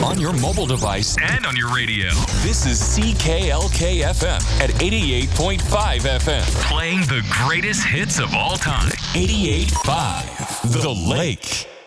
on your mobile device and on your radio. This is CKLK FM at 88.5 FM. Playing the greatest hits of all time. 88.5 The Lake.